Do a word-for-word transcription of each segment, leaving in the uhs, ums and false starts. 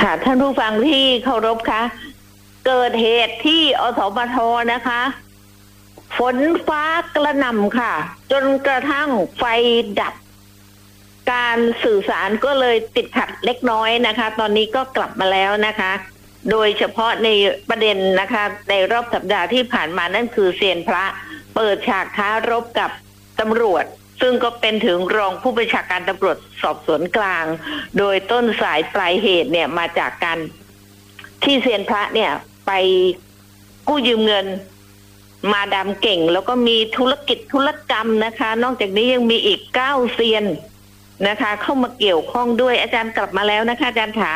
ค่ะท่านผู้ฟังที่เคารพคะเกิดเหตุที่อสมทนะคะ ฝนฟ้ากระหน่ำค่ะ จนกระทั่งไฟดับ การสื่อสารก็เลยติดขัดเล็กน้อยนะคะ ตอนนี้ก็กลับมาแล้วนะคะ โดยเฉพาะในประเด็นนะคะในรอบสัปดาห์ที่ผ่านมานั่นคือเซียนพระเปิดฉากท้ารบกับตำรวจ ซึ่งก็เป็นถึงรองผู้บัญชาการตำรวจสอบสวนกลาง โดยต้นสายปลายเหตุเนี่ยมาจากการที่เซียนพระเนี่ยไปกู้ยืมเงินมาดามเก่ง แล้วก็มีธุรกิจธุรกรรมนะคะ นอกจากนี้ยังมีอีกเก้าเซียนนะคะ เข้ามาเกี่ยวข้องด้วยอาจารย์กลับมาแล้วนะคะอาจารย์ขา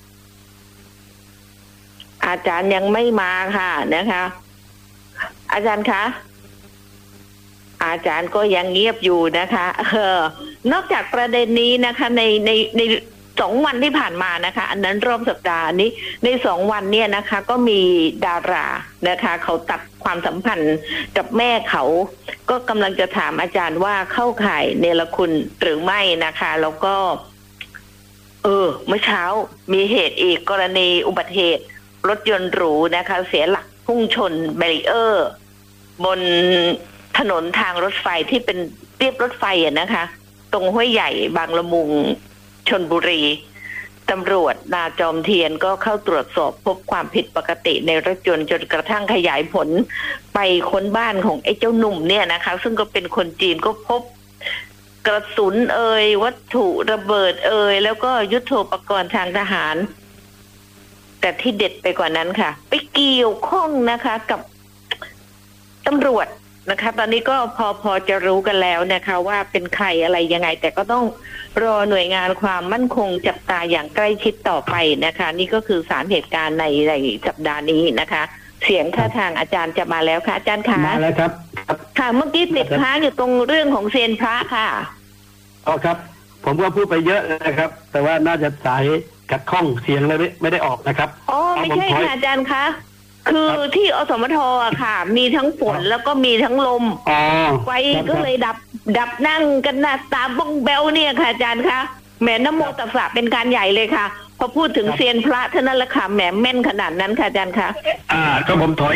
อาจารย์ยังไม่มาค่ะนะคะ อาจารย์คะอาจารย์ก็ยังเงียบอยู่นะคะเออนอกจากประเด็นนี้นะคะในในในสองวันที่ผ่านมานะคะ อันนั้นรอบสัปดาห์นี้ในสองวันเนี่ยนะคะ ก็มีดารานะคะ เขาตัดความสัมพันธ์กับแม่เขาก็กำลังจะถามอาจารย์ว่าเข้าข่ายเนรคุณหรือไม่นะคะ แล้วก็ เออเมื่อเช้ามีเหตุอีกกรณีอุบัติเหตุรถยนต์หรูนะคะ เสียหลักพุ่งชนแบรีเออร์บนถนนทางรถไฟที่เป็นเรียบรถไฟอะนะคะ ตรงห้วยใหญ่บางละมุงชลบุรีตำรวจนาจอมเทียนก็เข้าตรวจสอบพบความผิดปกติในรถยนต์จนกระทั่งขยายผลไปค้นบ้านของไอ้เจ้าหนุ่มเนี่ยนะคะ ซึ่งก็เป็นคนจีนก็พบกระสุนเอ่ยวัตถุระเบิดเอ่ยแล้วก็ยุทโธปกรณ์ทางทหารแต่ที่เด็ดไปกว่านั้นค่ะไปเกี่ยวข้องนะคะกับตำรวจนะคะตอนนี้ก็พอพอจะรู้กันแล้วนะคะว่าเป็นใครอะไรยังไงแต่ก็ต้องรอหน่วยงานความมั่นคงจับตาอย่างใกล้ชิดต่อไปนะคะนี่ก็คือสารเหตุการณ์ในในสัปดาห์นี้นะคะ เสียงท่าทางอาจารย์จะมาแล้วค่ะอาจารย์คะมาแล้วครับค่ะเมื่อกี้ติดค้างอยู่ตรงเรื่องของเซียนพระค่ะอ๋อครับผมก็พูดไปเยอะนะครับแต่ว่าน่าจะสายขัดข้องเสียงเลยไม่ได้ออกนะครับอ๋อไม่ใช่ค่ะอาจารย์คะคือที่อสมทอะค่ะมีทั้งฝนแล้วก็มีทั้งลมไฟก็เลยดับดับนั่งกันหน้าตาบ้องแบวเนี่ยค่ะอาจารย์คะแหมนโมตัสสะเป็นการใหญ่เลยค่ะพอพูดถึงเซียนพระเท่านั้นแหละค่ะแหมแม่นขนาดนั้นค่ะอาจารย์คะอ่าก็ผมถอย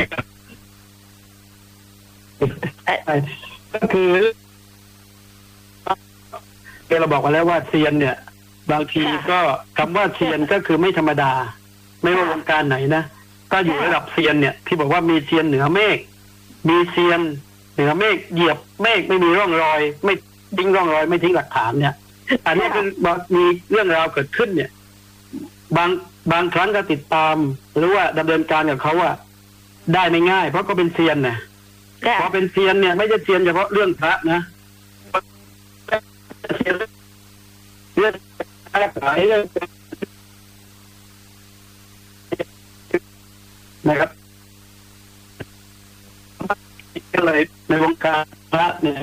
ก็คือเราบอกมาแล้วว่าเซียนเนี่ยบางทีก็คำว่าเซียนก็คือไม่ธรรมดาไม่ว่าวงการไหนนะถ้าอยู่ระดับเซียนเนี่ยที่บอกว่ามีเซียนเหนือเมฆมีเซียนเหนือเมฆเหยียบเมฆไม่มีร่องรอยไม่ทิ้งร่องรอยไม่ทิ้งหลักฐานเนี่ยอันนี้เป็นมีเรื่องราวเกิดขึ้นเนี่ยบางบางครั้งก็ติดตามหรือว่าดำเนินการกับเขาว่าได้ไม่ง่ายเพราะก็เป็นเซียนนะพอเป็นเซียนเนี่ยไม่ใช่เซียนเฉพาะเรื่องพระนะเรื่องค้าขายเรื่องนะครับก็เลยในวงการพระเนี่ย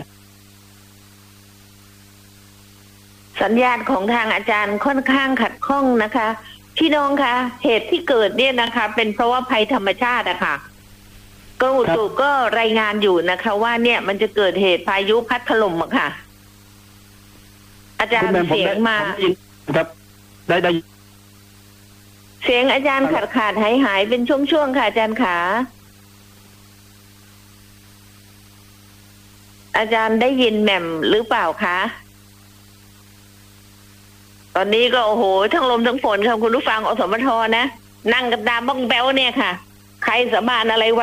สัญญาณของทางอาจารย์ค่อนข้างขัดข้องนะคะพี่น้องคะเหตุที่เกิดเนี่ยนะคะ เป็นเพราะว่าภัยธรรมชาติอะค่ะกรมอุตุก็รายงานอยู่นะคะ ว่าเนี่ยมันจะเกิดเหตุพายุพัดถล่มอะค่ะอาจารย์เสียงมาครับได้ได้เสียงอาจารย์ขาดขาดหายหายเป็นช่วงๆค่ะอาจารย์ขาอาจารย์ได้ยินแหม่มหรือเปล่าคะตอนนี้ก็โอ้โหทั้งลมทั้งฝนค่ะคุณผู้ฟังอสมทนะนั่งกับดาบ้องแบ้วเนี่ยค่ะใครสาบานอะไร